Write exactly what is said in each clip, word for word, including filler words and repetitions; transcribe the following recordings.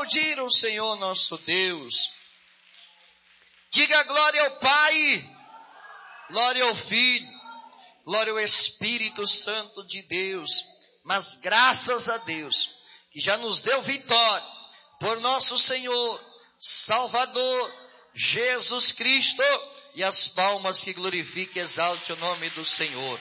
aplaudir o Senhor nosso Deus. Diga glória ao Pai, glória ao Filho, glória ao Espírito Santo de Deus. Mas graças a Deus, que já nos deu vitória, por nosso Senhor, Salvador, Jesus Cristo, e as palmas que glorifiquem e exalte o nome do Senhor.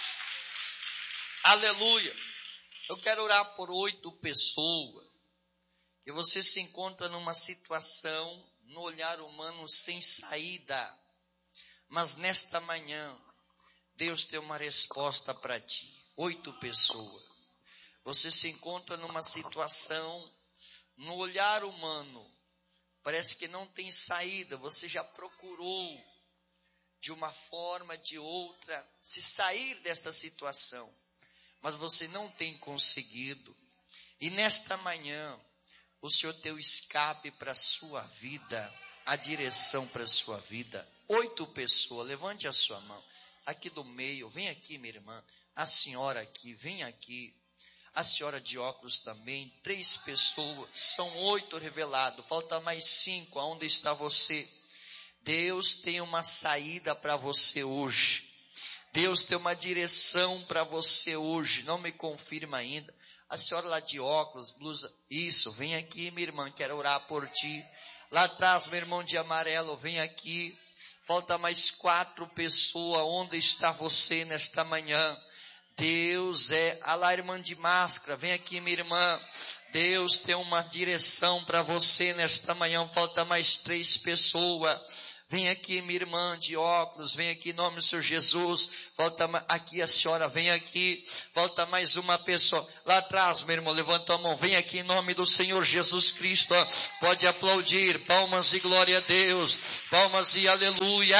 Aleluia. Eu quero orar por oito pessoas, que você se encontra numa situação, no olhar humano, sem saída. Mas nesta manhã, Deus tem uma resposta para ti. Oito pessoas. Você se encontra numa situação, no olhar humano, parece que não tem saída. Você já procurou, de uma forma, de outra, se sair desta situação, mas você não tem conseguido. E nesta manhã, o Senhor tem o escape para a sua vida, a direção para a sua vida. Oito pessoas, levante a sua mão, aqui do meio, vem aqui minha irmã, a senhora aqui, vem aqui, a senhora de óculos também, três pessoas, são oito revelados, falta mais cinco, aonde está você? Deus tem uma saída para você hoje, Deus tem uma direção para você hoje, não me confirma ainda. A senhora lá de óculos, blusa, isso, vem aqui minha irmã, quero orar por ti. Lá atrás, meu irmão de amarelo, vem aqui. Falta mais quatro pessoas, onde está você nesta manhã? Deus é, a lá irmã de máscara, vem aqui minha irmã. Deus tem uma direção para você nesta manhã, falta mais três pessoas. Vem aqui minha irmã de óculos, vem aqui em nome do Senhor Jesus, falta aqui a senhora, vem aqui, falta mais uma pessoa, lá atrás meu irmão, levanta a mão, vem aqui em nome do Senhor Jesus Cristo, pode aplaudir, palmas e glória a Deus, palmas e aleluia,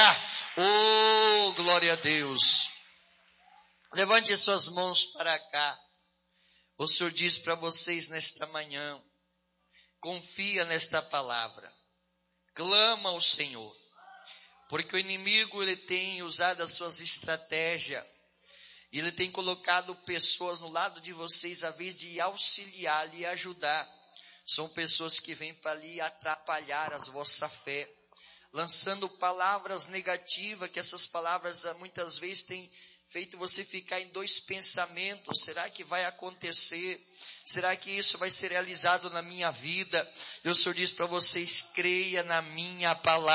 oh glória a Deus. Levante suas mãos para cá, o Senhor diz para vocês nesta manhã, confia nesta palavra, clama ao Senhor. Porque o inimigo, ele tem usado as suas estratégias, ele tem colocado pessoas no lado de vocês, a vez de auxiliar e ajudar. São pessoas que vêm para ali atrapalhar a vossa fé, lançando palavras negativas, que essas palavras muitas vezes têm feito você ficar em dois pensamentos. Será que vai acontecer? Será que isso vai ser realizado na minha vida? E o Senhor diz para vocês, creia na minha palavra.